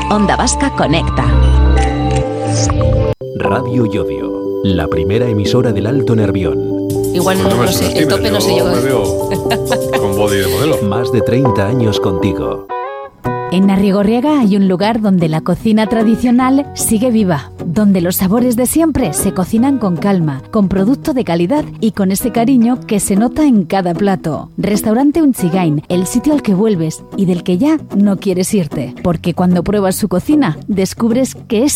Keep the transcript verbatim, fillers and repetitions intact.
Onda Vasca conecta. Radio Llodio, la primera emisora del Alto Nervión. Igual no, no, no sé, el tope no sé yo. Me veo con body de modelo. Más de treinta años contigo. En Arrigorriaga hay un lugar donde la cocina tradicional sigue viva, donde los sabores de siempre se cocinan con calma, con producto de calidad y con ese cariño que se nota en cada plato. Restaurante Unchigain, el sitio al que vuelves y del que ya no quieres irte, porque cuando pruebas su cocina descubres que es